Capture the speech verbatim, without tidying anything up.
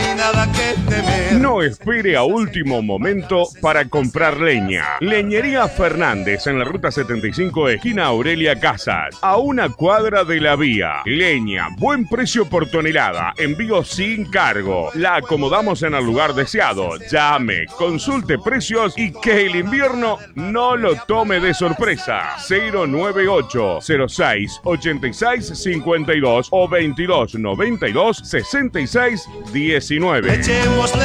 hay nada que temer. No espere a último momento para comprar leña. Leñería Fernández en la ruta setenta y cinco, esquina Aurelia Casas, a una cuadra de la vía. Leña, buen precio por tonelada, envío sin cargo. La acomodamos en el lugar deseado. Llame, consulte precios y que el invierno no lo tome de sorpresa. cero nueve ocho cero seis ochenta y seis cincuenta y dos o veintidós noventa y dos sesenta y seis diecinueve. Echemos